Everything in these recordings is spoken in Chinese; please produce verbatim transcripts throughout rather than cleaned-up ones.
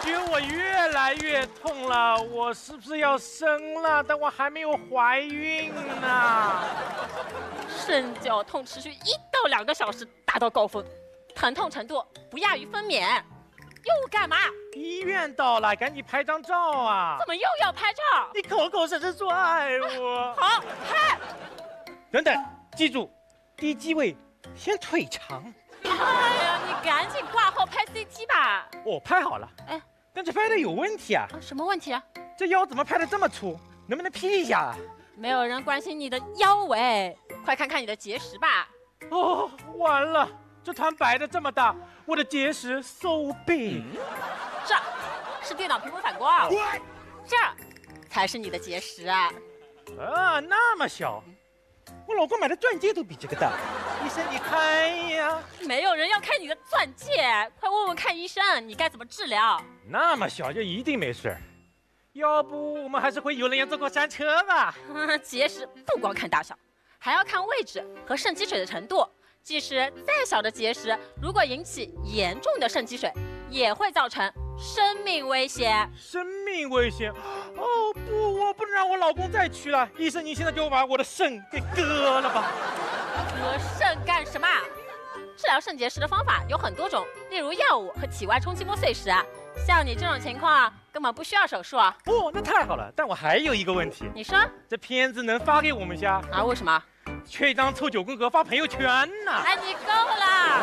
觉我越来越痛了，我是不是要生了？但我还没有怀孕呢。 肾绞痛持续一到两个小时，达到高峰，疼痛程度不亚于分娩。又干嘛？ 医院到了，赶紧拍张照啊！ 怎么又要拍照？ 你口口声声说爱我。 好，拍。 等等，记住，第几位先腿长。 哎呀，你赶紧挂号拍 C T 吧。 我拍好了， 哎， 但这拍的有问题啊！ 啊什么问题啊？ 这腰怎么拍的这么粗？能不能 P 一下啊？ 没有人关心你的腰围，快看看你的结石吧。 哦，完了，这团白的这么大，我的结石 so big。 这是电脑屏幕反光，这才是你的结石啊！ 啊，那么小，我老公买的钻戒都比这个大。医生，你看呀。 没有人要看你的钻戒，快问问看医生，你该怎么治疗？ 那么小就一定没事？要不我们还是回游乐园坐过山车吧？ 嗯，结石不光看大小，还要看位置和肾积水的程度。即使再小的结石，如果引起严重的肾积水，也会造成生命危险。 生命危险？哦不，我不能让我老公再去了。医生，你现在就把我的肾给割了吧。 割肾干什么？治疗肾结石的方法有很多种，例如药物和体外冲击波碎石。像你这种情况，根本不需要手术啊。 哦，那太好了。但我还有一个问题。 你说？ 这片子能发给我们下？ 啊？为什么？ 缺一张凑九宫格发朋友圈呢。 哎，你够了！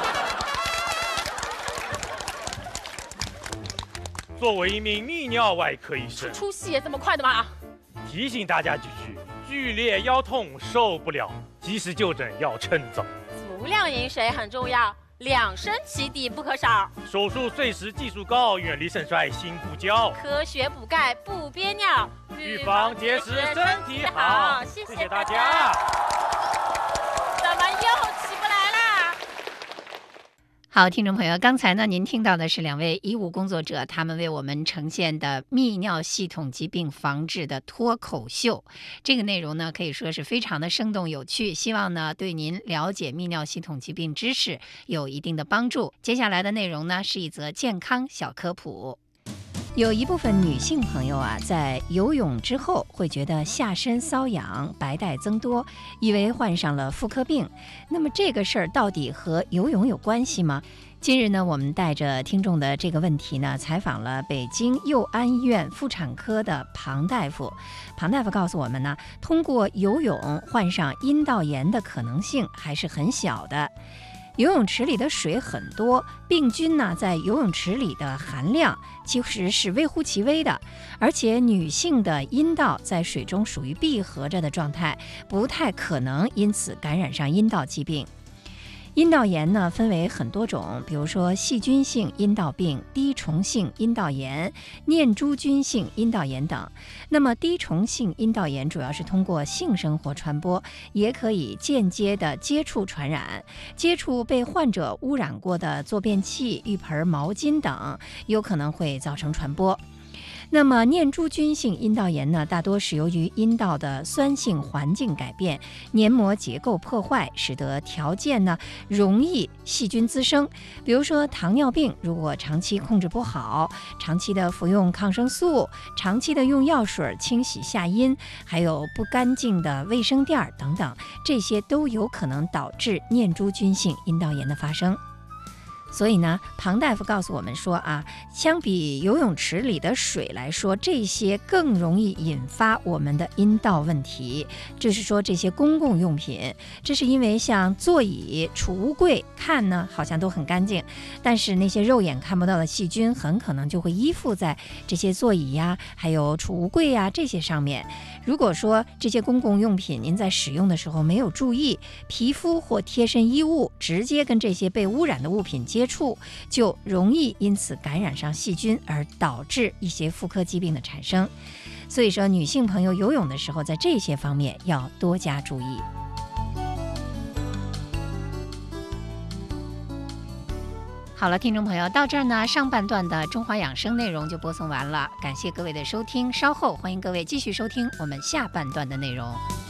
作为一名泌尿外科医生， 出戏也这么快的吗？ 提醒大家几句：剧烈腰痛受不了，及时就诊要趁早。 足量饮水很重要，两升起底不可少。 手术碎石技术高，远离肾衰心不交。 科学补钙不憋尿， 预防结石身体好。 谢谢谢大家。 怎么又起不来啦？ 好，听众朋友，刚才呢，您听到的是两位医务工作者，他们为我们呈现的泌尿系统疾病防治的脱口秀。这个内容呢，可以说是非常的生动有趣，希望呢，对您了解泌尿系统疾病知识有一定的帮助。接下来的内容呢，是一则健康小科普。有一部分女性朋友啊，在游泳之后会觉得下身瘙痒、白带增多，以为患上了妇科病。那么这个事儿到底和游泳有关系吗？近日呢，我们带着听众的这个问题呢，采访了北京佑安医院妇产科的庞大夫。庞大夫告诉我们呢，通过游泳患上阴道炎的可能性还是很小的。游泳池里的水很多，病菌呢在游泳池里的含量其实是微乎其微的，而且女性的阴道在水中属于闭合着的状态，不太可能因此感染上阴道疾病。阴道炎呢分为很多种，比如说细菌性阴道病、滴虫性阴道炎、念珠菌性阴道炎等。那么滴虫性阴道炎主要是通过性生活传播，也可以间接的接触传染，接触被患者污染过的坐便器、浴盆、毛巾等，有可能会造成传播。那么念珠菌性阴道炎呢，大多是由于阴道的酸性环境改变，黏膜结构破坏，使得条件呢容易细菌滋生。比如说糖尿病，如果长期控制不好，长期的服用抗生素，长期的用药水清洗下阴，还有不干净的卫生垫等等，这些都有可能导致念珠菌性阴道炎的发生。所以呢，庞大夫告诉我们说啊，相比游泳池里的水来说，这些更容易引发我们的阴道问题。就是说这些公共用品，这是因为像座椅、储物柜看呢好像都很干净，但是那些肉眼看不到的细菌很可能就会依附在这些座椅呀、还有储物柜呀这些上面。如果说这些公共用品您在使用的时候没有注意，皮肤或贴身衣物直接跟这些被污染的物品接触，就容易因此感染上细菌，而导致一些妇科疾病的产生。所以说女性朋友游泳的时候，在这些方面要多加注意。好了，听众朋友，到这儿呢，上半段的中华养生内容就播送完了，感谢各位的收听，稍后欢迎各位继续收听我们下半段的内容。